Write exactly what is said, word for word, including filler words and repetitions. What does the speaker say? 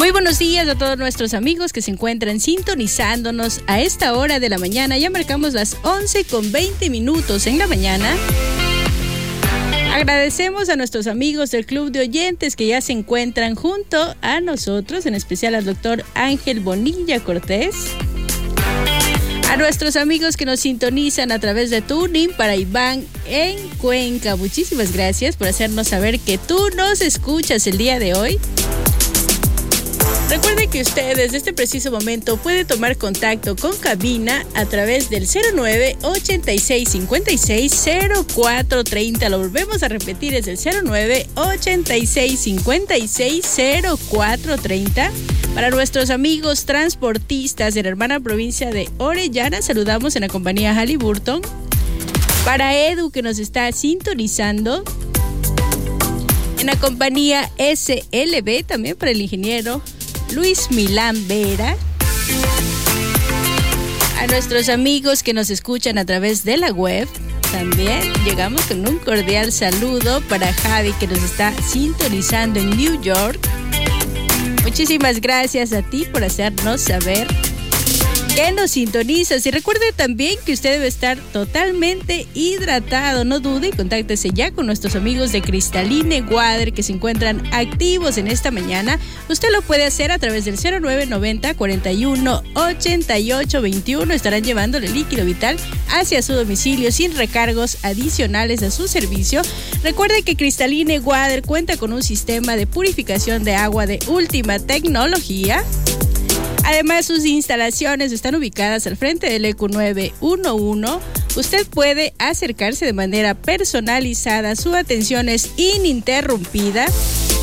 Muy buenos días a todos nuestros amigos que se encuentran sintonizándonos a esta hora de la mañana. Ya marcamos las once con veinte minutos en la mañana. Agradecemos a nuestros amigos del Club de Oyentes que ya se encuentran junto a nosotros, en especial al doctor Ángel Bonilla Cortés. A nuestros amigos que nos sintonizan a través de Tuning para Iván en Cuenca. Muchísimas gracias por hacernos saber que tú nos escuchas el día de hoy. Recuerden que usted desde este preciso momento puede tomar contacto con cabina a través del cero nueve, ochenta y seis, cincuenta y seis, cero cuatro treinta. Lo volvemos a repetir, es el cero nueve, ochenta y seis, cincuenta y seis, cero cuatro treinta. Para nuestros amigos transportistas de la hermana provincia de Orellana, saludamos en la compañía Halliburton. Para Edu, que nos está sintonizando en la compañía S L B, también para el ingeniero Luis Milán Vera. A nuestros amigos que nos escuchan a través de la web, también llegamos con un cordial saludo para Javi, que nos está sintonizando en New York. Muchísimas gracias a ti por hacernos saber que nos sintonizas. Y recuerde también que usted debe estar totalmente hidratado. No dude y contáctese ya con nuestros amigos de Cristaline Water que se encuentran activos en esta mañana. Usted lo puede hacer a través del cero nueve noventa, cuarenta y uno, ochenta y ocho veintiuno. Estarán llevándole líquido vital hacia su domicilio sin recargos adicionales a su servicio. Recuerde que Cristaline Water cuenta con un sistema de purificación de agua de última tecnología. Además, sus instalaciones están ubicadas al frente del E Q nueve once. Usted puede acercarse de manera personalizada. Su atención es ininterrumpida.